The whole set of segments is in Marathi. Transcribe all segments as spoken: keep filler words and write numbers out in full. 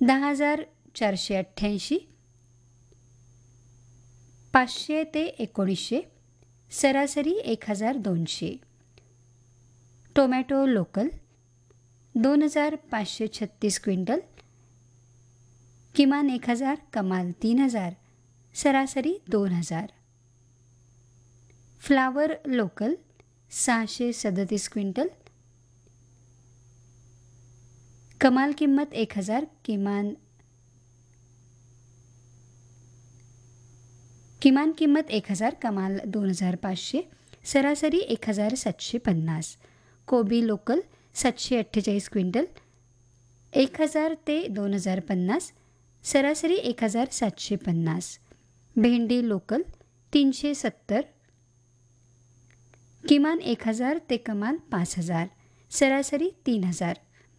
दहा हजार चारशे अठ्ठ्याऐंशी, पाचशे ते एकोणीसशे, सरासरी एक हजार दोनशे. टोमॅटो लोकल दोन हजार पाचशे छत्तीस क्विंटल, किमान एक हजार, कमाल तीन हजार, सरासरी दोन हजार. फ्लावर लोकल सहाशे सदतीस क्विंटल, कमाल किंमत एक हजार, किमान किमान किंमत एक हजार, कमाल दोन हजार पाचशे, सरासरी एक हजार सातशे पन्नास. कोबी लोकल सातशे अठ्ठेचाळीस क्विंटल, एक हजार ते दोन हजार पन्नास, सरासरी एक हजार सातशे पन्नास. भेंडी लोकल तीनशे सत्तर, किमान एक हजार ते कमाल पाच हजार, सरासरी तीन हजार.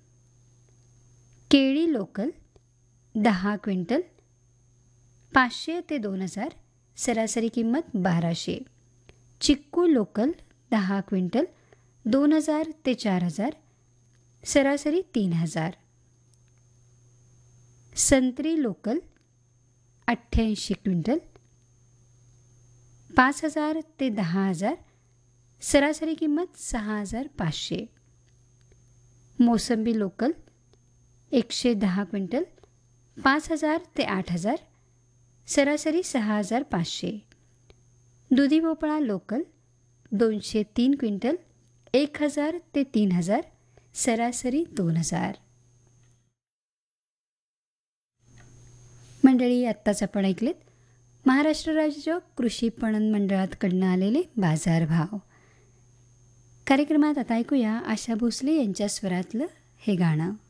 केळी लोकल दहा क्विंटल, पाचशे ते दोन हजार, सरासरी किंमत बाराशे. चिक्कू लोकल दहा क्विंटल, दोन हजार ते चार हजार, सरासरी तीन हजार. संत्री लोकल अठ्ठ्याऐंशी क्विंटल, पाच हजार ते दहा हजार, सरासरी किंमत सहा हजार पाचशे. मोसंबी लोकल एकशे दहा क्विंटल, पाच हजार ते आठ हजार, सरासरी सहा हजार पाचशे. दुधी भोपळा लोकल दोनशे तीन क्विंटल, एक हजार ते तीन हजार, सरासरी दोन हजार. मंडळी, आत्ताच आपण ऐकलेत महाराष्ट्र राज्य कृषी पणन मंडळाकडनं आलेले बाजारभाव. कार्यक्रमात आता ऐकूया आशा भोसले यांच्या स्वरातलं हे गाणं.